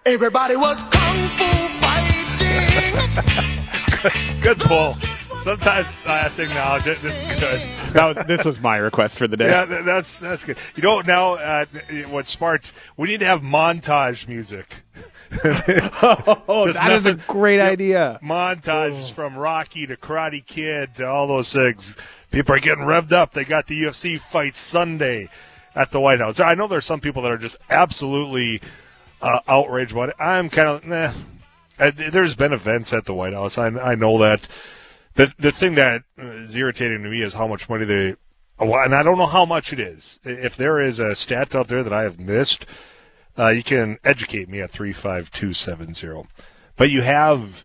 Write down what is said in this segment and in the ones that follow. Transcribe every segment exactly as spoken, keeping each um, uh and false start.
Everybody was kung fu fighting. good, good pull. Sometimes I have to acknowledge it. This is good. That was, this was my request for the day. Yeah, that's that's good. You know, now uh, what's smart? We need to have montage music. oh, that nothing, is a great yeah, idea. Montages oh. from Rocky to Karate Kid to all those things. People are getting revved up. They got the U F C fight Sunday at the White House. I know there's some people that are just absolutely uh, outraged about it. I'm kind of, nah. I, there's been events at the White House. I, I know that. The the thing that is irritating to me is how much money they, and I don't know how much it is. If there is a stat out there that I have missed, uh, you can educate me at three five two seven zero. But you have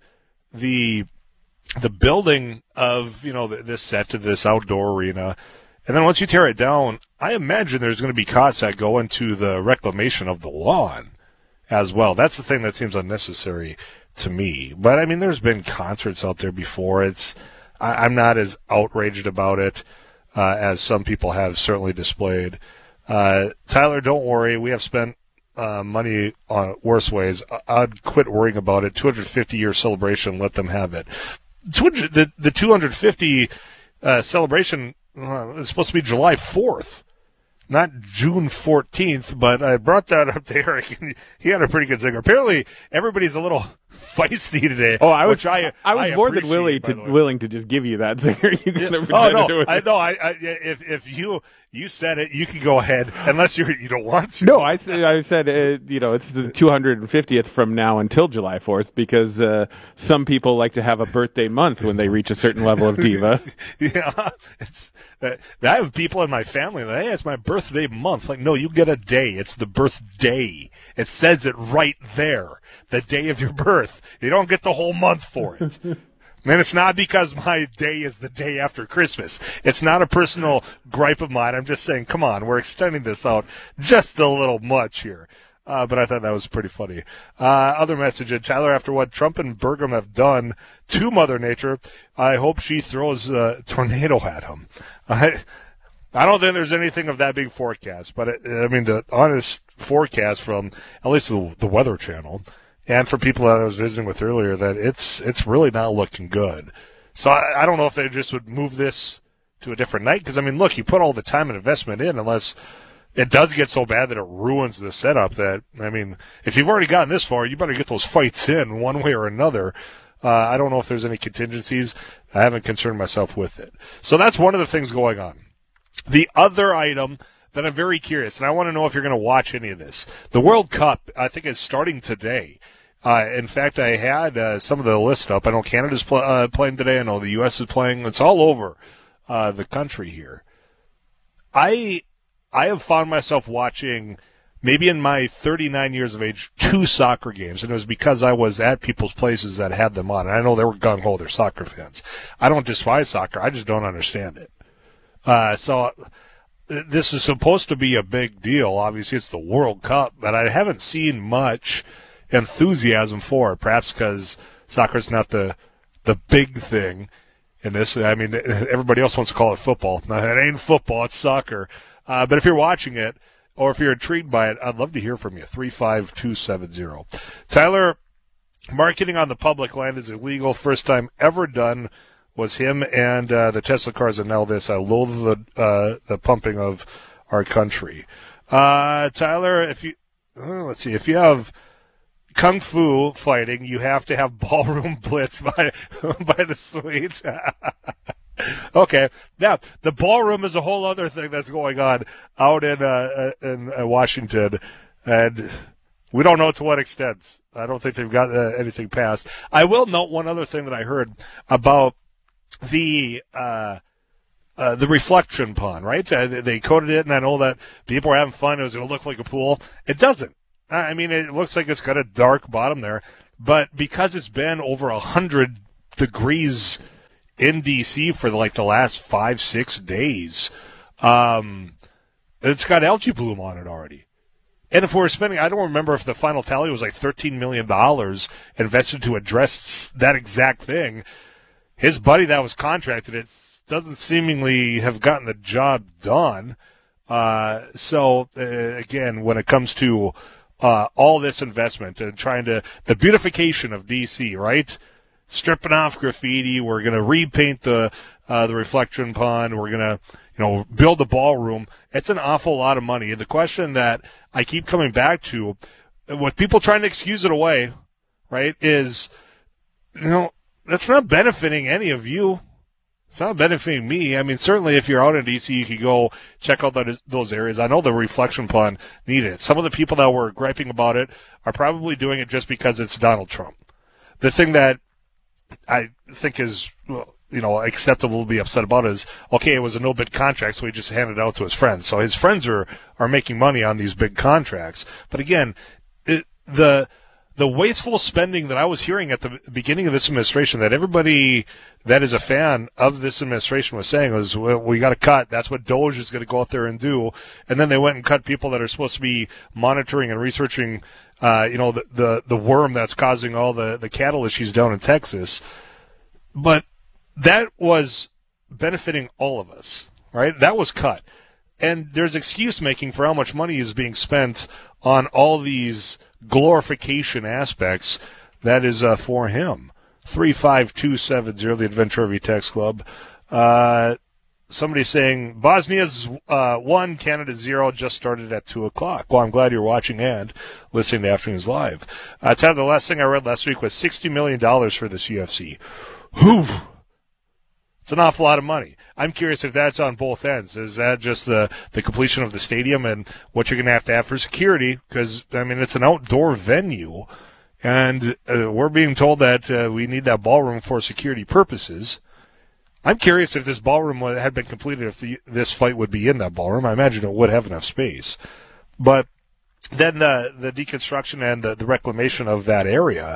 the the building of, you know, this set to this outdoor arena, and then once you tear it down, I imagine there's going to be costs that go into the reclamation of the lawn as well. That's the thing that seems unnecessary to me. But, I mean, there's been concerts out there before. It's I, I'm not as outraged about it uh, as some people have certainly displayed. Uh, Tyler, don't worry. We have spent uh, money on worse ways. I'd quit worrying about it. two hundred fifty year celebration, let them have it. The, the two hundred fifty uh, celebration uh, is supposed to be July fourth. Not June fourteenth, but I brought that up to Eric, and he had a pretty good zinger. Apparently, everybody's a little feisty today. Oh, I was, which I, I was I more than willing to willing to just give you that zinger. You yeah. Oh no, I no, I, I if if you you said it, you can go ahead, unless you you don't want to. No, I said I said uh, you know, it's the two hundred fiftieth from now until July fourth, because uh, some people like to have a birthday month when they reach a certain level of diva. Yeah, it's. Uh, I have people in my family that, hey, it's my birthday month. Like, no, you get a day. It's the birthday. It says it right there, the day of your birth. You don't get the whole month for it. And it's not because my day is the day after Christmas. It's not a personal gripe of mine. I'm just saying, come on, we're extending this out just a little much here. Uh, but I thought that was pretty funny. Uh, other message, Tyler, after what Trump and Burgum have done to Mother Nature, I hope she throws a tornado at him. I, I don't think there's anything of that being forecast, but it, I mean, the honest forecast from at least the, the Weather Channel and for people that I was visiting with earlier, that it's, it's really not looking good. So I, I don't know if they just would move this to a different night. Cause I mean, look, you put all the time and investment in, unless it does get so bad that it ruins the setup. That, I mean, if you've already gotten this far, you better get those fights in one way or another. Uh, I don't know if there's any contingencies. I haven't concerned myself with it. So that's one of the things going on. The other item that I'm very curious, and I want to know if you're going to watch any of this. The World Cup, I think, is starting today. Uh, in fact, I had uh, some of the list up. I know Canada's pl- uh, playing today. I know the U S is playing. It's all over uh, the country here. I... I have found myself watching, maybe in my thirty-nine years of age, two soccer games, and it was because I was at people's places that had them on. And I know they were gung-ho, they're soccer fans. I don't despise soccer, I just don't understand it. Uh, so this is supposed to be a big deal. Obviously, it's the World Cup, but I haven't seen much enthusiasm for it, perhaps because soccer's not the the big thing in this. I mean, everybody else wants to call it football. No, it ain't football, it's soccer. Uh, but if you're watching it, or if you're intrigued by it, I'd love to hear from you. three five two seven zero. Tyler, marketing on the public land is illegal. First time ever done was him and uh, the Tesla cars, and now this. I loathe the uh, the pumping of our country. Uh, Tyler, if you uh, let's see, if you have kung fu fighting, you have to have ballroom blitz by by the Swedes. Okay, now the ballroom is a whole other thing that's going on out in uh, in uh, Washington, and we don't know to what extent. I don't think they've got uh, anything passed. I will note one other thing that I heard about the uh, uh, the reflection pond. Right? Uh, they coated it, and I know that people are having fun. It was going to look like a pool. It doesn't. I mean, it looks like it's got a dark bottom there, but because it's been over a hundred degrees in D C for like the last five, six days, um, it's got algae bloom on it already. And if we're spending, I don't remember if the final tally was like thirteen million dollars invested to address that exact thing. His buddy that was contracted, it doesn't seemingly have gotten the job done. Uh, so, uh, again, when it comes to uh, all this investment and trying to, the beautification of D C, right? Stripping off graffiti. We're going to repaint the, uh, the reflection pond. We're going to, you know, build a ballroom. It's an awful lot of money. The question that I keep coming back to, with people trying to excuse it away, right, is, you know, that's not benefiting any of you. It's not benefiting me. I mean, certainly if you're out in D C, you could go check out that, those areas. I know the reflection pond needed it. Some of the people that were griping about it are probably doing it just because it's Donald Trump. The thing that I think is, you know, acceptable to be upset about is, okay, it was a no-bid contract, so he just handed it out to his friends. So his friends are, are making money on these big contracts. But again, it, the the wasteful spending that I was hearing at the beginning of this administration, that everybody that is a fan of this administration was saying was, well, we got to cut. That's what Doge is going to go out there and do. And then they went and cut people that are supposed to be monitoring and researching, uh, you know, the, the, the worm that's causing all the, the cattle issues down in Texas. But that was benefiting all of us, right? That was cut. And there's excuse making for how much money is being spent on all these glorification aspects. That is uh, for him. three five two seven zero, the Adventure V Text Club. Uh, somebody saying, Bosnia's uh, one, Canada zero, just started at two o'clock. Well, I'm glad you're watching and listening to Afternoons Live. Uh, Tyler, the last thing I read last week was sixty million dollars for this U F C. Whew. It's an awful lot of money. I'm curious if that's on both ends. Is that just the, the completion of the stadium and what you're going to have to have for security? Because, I mean, it's an outdoor venue, and uh, we're being told that uh, we need that ballroom for security purposes. I'm curious if this ballroom had been completed, if the, this fight would be in that ballroom. I imagine it would have enough space. But then the, the deconstruction and the, the reclamation of that area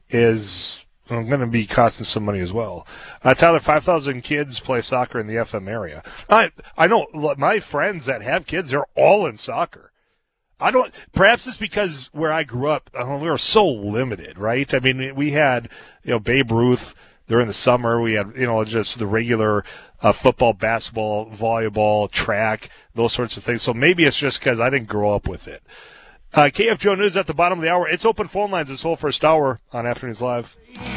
is going to be costing some money as well. Uh, Tyler, five thousand kids play soccer in the F M area. I I know my friends that have kids, they're all in soccer. I don't. Perhaps it's because where I grew up, uh, we were so limited, right? I mean, we had, you know, Babe Ruth during the summer. We had, you know, just the regular uh, football, basketball, volleyball, track, those sorts of things. So maybe it's just because I didn't grow up with it. Uh, K F G O News at the bottom of the hour. It's open phone lines this whole first hour on Afternoons Live.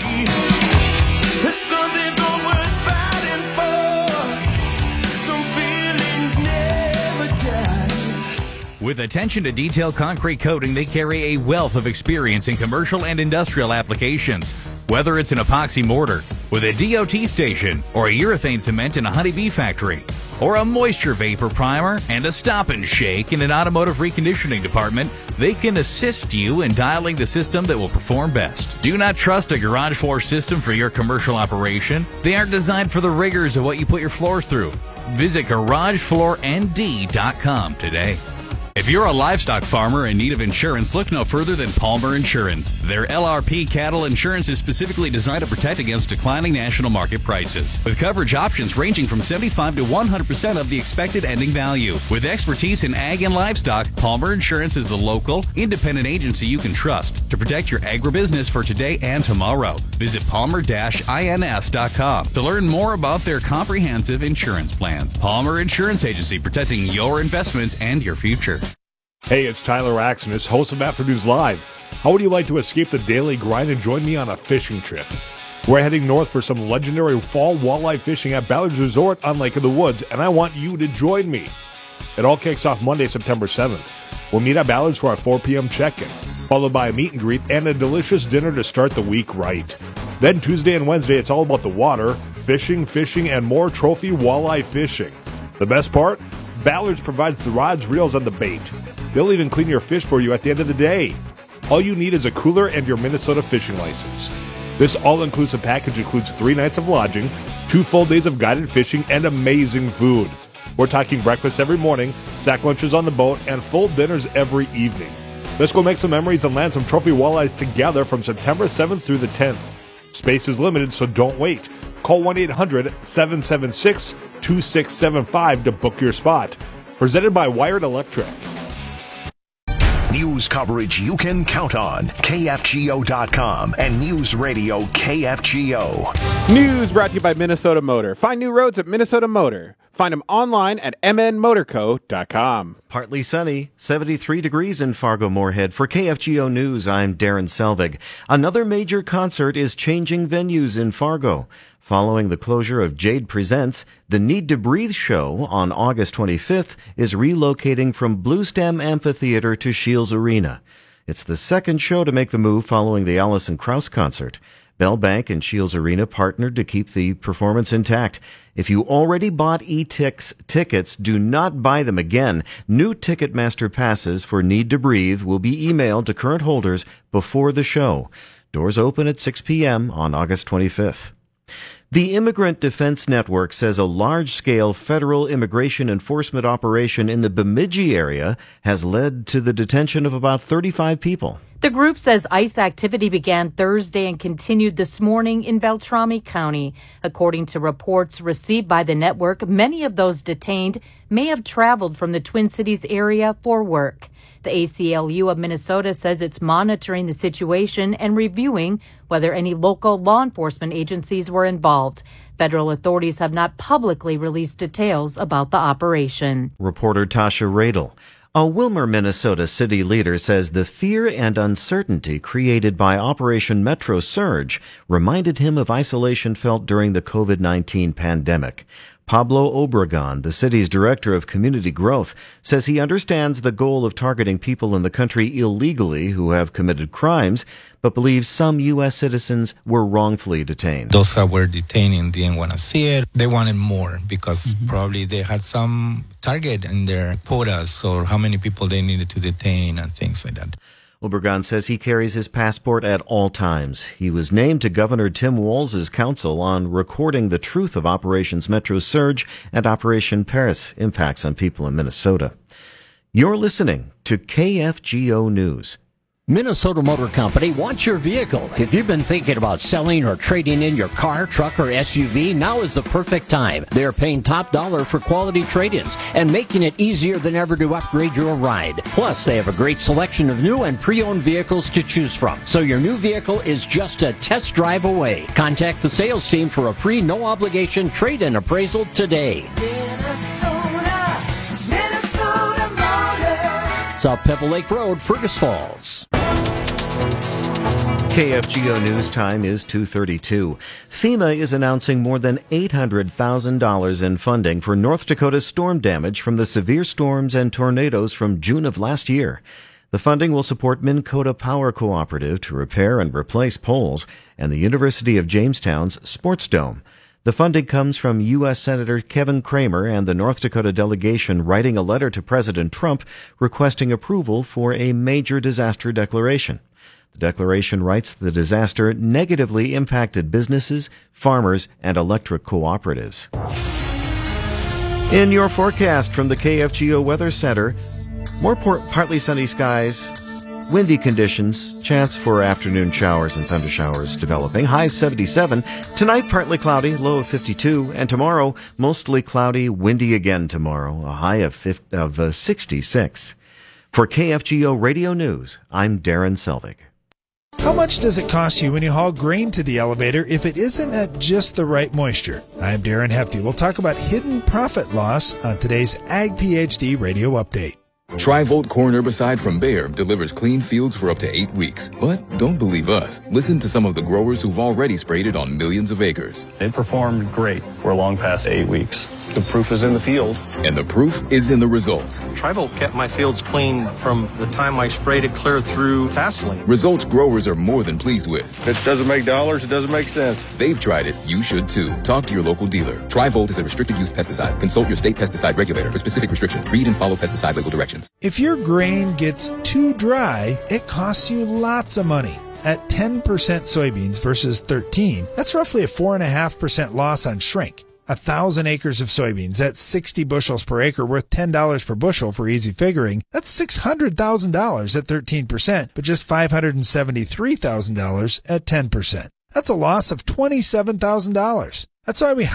With attention to detail concrete coating, they carry a wealth of experience in commercial and industrial applications. Whether it's an epoxy mortar with a D O T station, or a urethane cement in a honeybee factory, or a moisture vapor primer and a stop and shake in an automotive reconditioning department, they can assist you in dialing the system that will perform best. Do not trust a garage floor system for your commercial operation. They aren't designed for the rigors of what you put your floors through. Visit garage floor N D dot com today. If you're a livestock farmer in need of insurance, look no further than Palmer Insurance. Their L R P cattle insurance is specifically designed to protect against declining national market prices, with coverage options ranging from seventy-five to one hundred percent of the expected ending value. With expertise in ag and livestock, Palmer Insurance is the local, independent agency you can trust to protect your agribusiness for today and tomorrow. Visit palmer dash ins dot com to learn more about their comprehensive insurance plans. Palmer Insurance Agency, protecting your investments and your future. Hey, it's Tyler Axonis, host of Afternoons Live. How would you like to escape the daily grind and join me on a fishing trip? We're heading north for some legendary fall walleye fishing at Ballard's Resort on Lake of the Woods, and I want you to join me. It all kicks off Monday, September seventh. We'll meet at Ballard's for our four p.m. check-in, followed by a meet and greet and a delicious dinner to start the week right. Then Tuesday and Wednesday, it's all about the water, fishing, fishing, and more trophy walleye fishing. The best part? Ballard's provides the rods, reels, and the bait. They'll even clean your fish for you at the end of the day. All you need is a cooler and your Minnesota fishing license. This all-inclusive package includes three nights of lodging, two full days of guided fishing, and amazing food. We're talking breakfast every morning, sack lunches on the boat, and full dinners every evening. Let's go make some memories and land some trophy walleyes together from September seventh through the tenth. Space is limited, so don't wait. Call one eight hundred seven seven six two six seven five to book your spot. Presented by Wired Electric. News coverage you can count on. K F G O dot com and News Radio K F G O. News brought to you by Minnesota Motor. Find new roads at Minnesota Motor. Find them online at m n motor co dot com. Partly sunny, seventy-three degrees in Fargo-Moorhead. For K F G O News, I'm Darren Selvig. Another major concert is changing venues in Fargo. Following the closure of Jade Presents, the Need to Breathe show on August twenty-fifth is relocating from Bluestem Amphitheater to Shields Arena. It's the second show to make the move following the Alison Krauss concert. Bell Bank and Shields Arena partnered to keep the performance intact. If you already bought e-tix tickets, do not buy them again. New Ticketmaster passes for Need to Breathe will be emailed to current holders before the show. Doors open at six p.m. on August twenty-fifth. The Immigrant Defense Network says a large-scale federal immigration enforcement operation in the Bemidji area has led to the detention of about thirty-five people. The group says ICE activity began Thursday and continued this morning in Beltrami County. According to reports received by the network, many of those detained may have traveled from the Twin Cities area for work. The A C L U of Minnesota says it's monitoring the situation and reviewing whether any local law enforcement agencies were involved. Federal authorities have not publicly released details about the operation. Reporter Tasha Radel. A Wilmer, Minnesota city leader says the fear and uncertainty created by Operation Metro Surge reminded him of isolation felt during the covid nineteen pandemic. Pablo Obregon, the city's director of community growth, says he understands the goal of targeting people in the country illegally who have committed crimes, but believes some U S citizens were wrongfully detained. Those that were detained didn't want to see it. They wanted more because mm-hmm. probably they had some target in their quotas or how many people they needed to detain and things like that. Obregon says he carries his passport at all times. He was named to Governor Tim Walz's council on recording the truth of Operations Metro Surge and Operation Paris impacts on people in Minnesota. You're listening to K F G O News. Minnesota Motor Company wants your vehicle. If you've been thinking about selling or trading in your car, truck, or S U V, now is the perfect time. They're paying top dollar for quality trade-ins and making it easier than ever to upgrade your ride. Plus, they have a great selection of new and pre-owned vehicles to choose from. So your new vehicle is just a test drive away. Contact the sales team for a free, no-obligation trade-in appraisal today. Minnesota, Minnesota Motor. South Pebble Lake Road, Fergus Falls. K F G O News time is two thirty-two. FEMA is announcing more than eight hundred thousand dollars in funding for North Dakota's storm damage from the severe storms and tornadoes from June of last year. The funding will support Minn Kota Power Cooperative to repair and replace poles and the University of Jamestown's Sports Dome. The funding comes from U S Senator Kevin Cramer and the North Dakota delegation writing a letter to President Trump requesting approval for a major disaster declaration. The declaration writes the disaster negatively impacted businesses, farmers, and electric cooperatives. In your forecast from the K F G O Weather Center, more por- partly sunny skies, windy conditions, chance for afternoon showers and thunder showers developing. High seventy-seven. Tonight, partly cloudy, low of fifty-two. And tomorrow, mostly cloudy, windy again tomorrow, a high of, fifty, of uh, sixty-six. For K F G O Radio News, I'm Darren Selvig. How much does it cost you when you haul grain to the elevator if it isn't at just the right moisture? I'm Darren Hefty. We'll talk about hidden profit loss on today's Ag PhD Radio Update. Tri-Volt corn herbicide from Bayer delivers clean fields for up to eight weeks. But don't believe us. Listen to some of the growers who've already sprayed it on millions of acres. It performed great for long past eight weeks. The proof is in the field. And the proof is in the results. Tri-Volt kept my fields clean from the time I sprayed it clear through Vaseline. Results growers are more than pleased with. If it doesn't make dollars, it doesn't make sense. They've tried it. You should too. Talk to your local dealer. Tri-Volt is a restricted use pesticide. Consult your state pesticide regulator for specific restrictions. Read and follow pesticide label directions. If your grain gets too dry, it costs you lots of money. At ten percent soybeans versus thirteen, that's roughly a four point five percent loss on shrink. A thousand acres of soybeans, that's sixty bushels per acre, worth ten dollars per bushel for easy figuring. That's six hundred thousand dollars at thirteen percent, but just five hundred seventy-three thousand dollars at ten percent. That's a loss of twenty-seven thousand dollars. That's why we